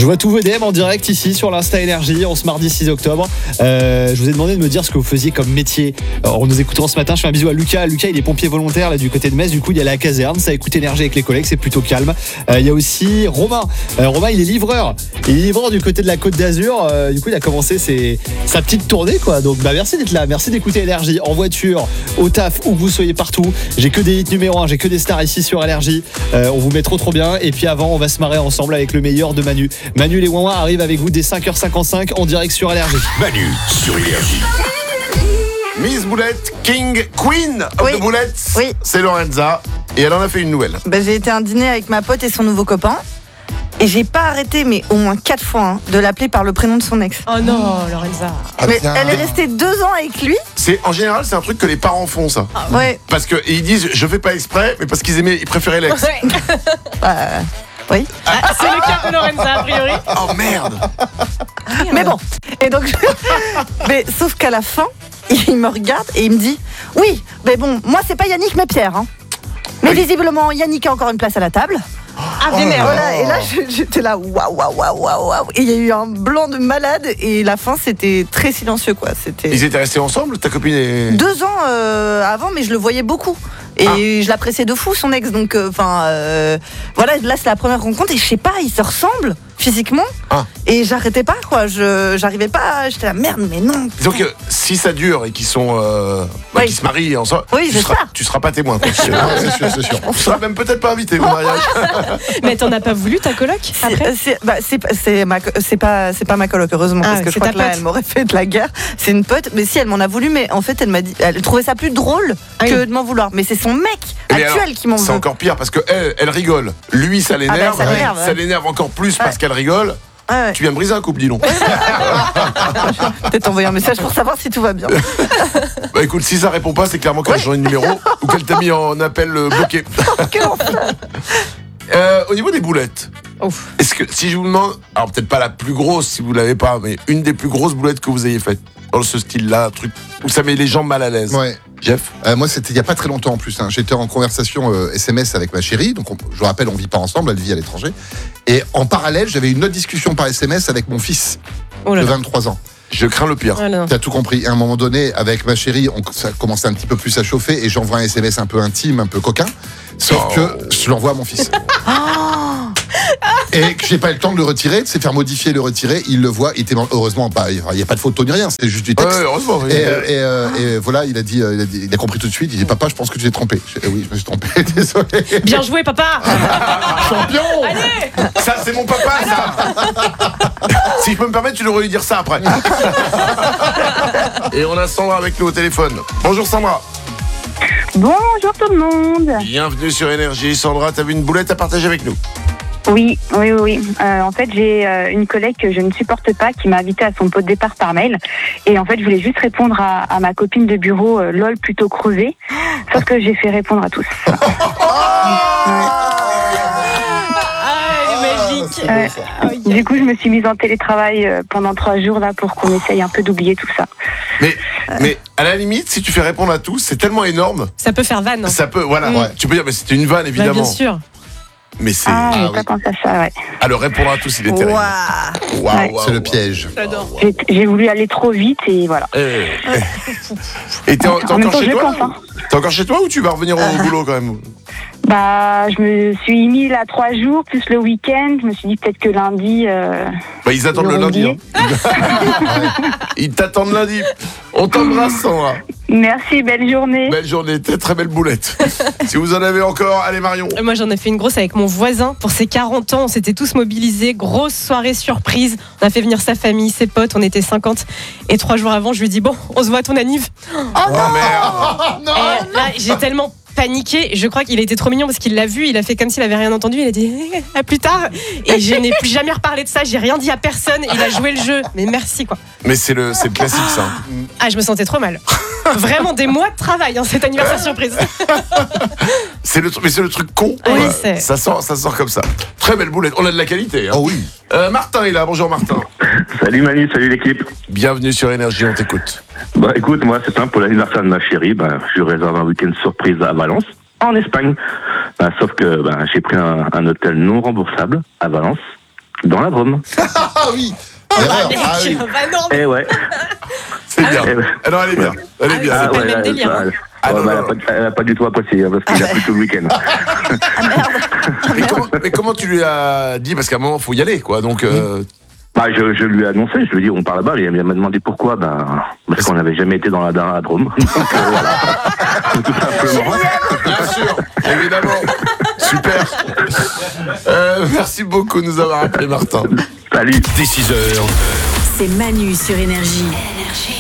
Je vois tous vos DM en direct ici sur l'Insta Énergie, on se mardi 6 octobre. Je vous ai demandé de me dire ce que vous faisiez comme métier. Alors, en nous écoutant ce matin, je fais un bisou à Lucas. Lucas, il est pompier volontaire là du côté de Metz. Du coup, il y a la caserne, ça écoute Énergie avec les collègues, c'est plutôt calme. Il y a aussi Romain. Romain, il est livreur. Il est livreur du côté de la Côte d'Azur. Du coup, il a commencé sa petite tournée, quoi. Donc, merci d'être là, merci d'écouter Énergie en voiture, au taf, où que vous soyez partout. J'ai que des hits numéro 1, j'ai que des stars ici sur Énergie. On vous met trop bien. Et puis avant, on va se marrer ensemble avec le meilleur de Manu. Manu les Ouin arrive avec vous dès 5h55 en direct sur Énergie. Manu sur Énergie. Miss Boulette, King, Queen of the Boulettes, c'est Lorenza. Et elle en a fait une nouvelle. J'ai été à un dîner avec ma pote et son nouveau copain. Et j'ai pas arrêté, mais au moins 4 fois, de l'appeler par le prénom de son ex. Oh non, Lorenza. Mais elle est restée 2 ans avec lui. En général, c'est un truc que les parents font, ça. Ouais. Parce qu'ils disent, je fais pas exprès, mais parce ils préféraient l'ex. Oui. C'est le cas de Lorenza, a priori. Oh merde. Mais bon. Et donc, mais sauf qu'à la fin, il me regarde et il me dit, oui, mais bon, moi c'est pas Yannick mais Pierre. Hein. Mais visiblement, Yannick a encore une place à la table. Ah, vénère. Voilà, et là j'étais là, waouh. Et il y a eu un blanc de malade et la fin c'était très silencieux, quoi. Ils étaient restés ensemble, ta copine et... 2 ans avant, mais je le voyais beaucoup. Et je l'appréciais de fou, son ex. Donc, voilà, là c'est la première rencontre et je sais pas, ils se ressemblent physiquement. Et j'arrêtais pas, quoi. J'arrivais pas, j'étais là, merde, mais non. Donc, si ça dure et qu'ils sont. qu'ils se marient ensemble, tu seras pas témoin. C'est sûr. Tu seras même peut-être pas invité au mariage. Mais t'en as pas voulu, ta coloc après c'est pas ma coloc, heureusement, parce que je crois que là, elle m'aurait fait de la guerre. C'est une pote, mais si, elle m'en a voulu, mais en fait, elle m'a dit, elle trouvait ça plus drôle que de m'en vouloir. Mais c'est son mec actuel qui m'en veut. C'est encore pire parce que elle rigole. Lui, ça l'énerve. Ça l'énerve encore plus parce qu'elle rigole. Tu viens de briser un couple, dis donc. Peut-être envoyer un message pour savoir si tout va bien. Bah écoute, si ça répond pas, c'est clairement qu'elle a changé de numéro ou qu'elle t'a mis en appel bloqué. Au niveau des boulettes, est-ce que si je vous demande, alors peut-être pas la plus grosse si vous l'avez pas, mais une des plus grosses boulettes que vous ayez faites dans ce style-là, un truc où ça met les gens mal à l'aise. Ouais. Jeff, moi c'était il y a pas très longtemps en plus. J'étais en conversation SMS avec ma chérie, donc je vous rappelle, on vit pas ensemble, elle vit à l'étranger. Et en parallèle, j'avais une autre discussion par SMS avec mon fils de 23 ans. Je crains le pire. T'as tout compris. À un moment donné, avec ma chérie, ça commençait un petit peu plus à chauffer et j'envoie un SMS un peu intime, un peu coquin. Sauf que je l'envoie à mon fils. Et que j'ai pas eu le temps de le retirer, de se faire modifier, le retirer. Il le voit, heureusement, il n'y a pas de photo ni rien, c'était juste du texte. Ouais, heureusement. Oui. Et voilà, il a compris tout de suite. Il dit, papa, je pense que tu t'es trompé. Oui, je me suis trompé, désolé. Bien joué, papa. Champion. Allez. Ça, c'est mon papa, ça. Si je peux me permettre, tu devrais lui dire ça après. Et on a Sandra avec nous au téléphone. Bonjour Sandra. Bonjour tout le monde. Bienvenue sur Énergie. Sandra, t'as vu une boulette à partager avec nous? Oui. En fait, j'ai une collègue que je ne supporte pas qui m'a invitée à son pot de départ par mail. Et en fait, je voulais juste répondre à ma copine de bureau, lol plutôt creusée. Sauf que j'ai fait répondre à tous. Magique. Du coup, je me suis mise en télétravail pendant 3 jours là pour qu'on essaye un peu d'oublier tout ça. Mais à la limite, si tu fais répondre à tous, c'est tellement énorme. Ça peut faire vanne. Ça peut, voilà. Ouais. Tu peux dire, mais c'était une vanne évidemment. Bien sûr. Mais c'est. J'ai pas pensé à ça, ouais. Alors répondre à tous, il est terrible. Wow, c'est le piège. J'adore. J'ai voulu aller trop vite et voilà. Et t'es encore chez toi? Hein. T'es encore chez toi ou tu vas revenir au boulot quand même? Je me suis mis là 3 jours, plus le week-end. Je me suis dit peut-être que lundi... ils attendent le lundi. Ils t'attendent lundi. On t'embrasse, Sandra. Merci, belle journée. Belle journée, très belle boulette. Si vous en avez encore, allez Marion. Moi j'en ai fait une grosse avec mon voisin pour ses 40 ans. On s'était tous mobilisés, grosse soirée surprise. On a fait venir sa famille, ses potes, on était 50. Et 3 jours avant, je lui ai dit, bon, on se voit à ton anniv. Oh merde. Non. Et là, j'ai tellement paniqué. Je crois qu'il a été trop mignon parce qu'il l'a vu. Il a fait comme s'il avait rien entendu. Il a dit à plus tard. Et je n'ai plus jamais reparlé de ça. J'ai rien dit à personne. Il a joué le jeu. Mais merci quoi. Mais c'est le classique ça. Ah, je me sentais trop mal. Vraiment des mois de travail cet anniversaire surprise. C'est le truc con. Oui, ça sort comme ça. Très belle boulette. On a de la qualité. Hein. Oh oui. Martin est là. Bonjour Martin. Salut Manu, salut l'équipe. Bienvenue sur Énergie. On t'écoute. Écoute, moi c'est simple, pour l'anniversaire de ma chérie, je lui réserve un week-end surprise à Valence, en Espagne. Sauf que j'ai pris un hôtel non remboursable à Valence. Dans la Drôme. Ah oui. oui. Eh ouais. C'est bien. Non, elle est bien. Elle est bien. C'est pas le même délire. Elle n'a pas du tout apprécié, parce qu'il a plu tout le week-end. Mais comment tu lui as dit? Parce qu'à un moment, il faut y aller, quoi. Donc. Je lui ai annoncé, je lui ai dit, on part là-bas. Il m'a demandé pourquoi. Parce qu'on n'avait jamais été dans la Drôme. Donc, voilà. Tout simplement. Bien sûr, évidemment. Super. Merci beaucoup de nous avoir appelé, Martin. Salut. Dès 6h. C'est Manu sur Énergie.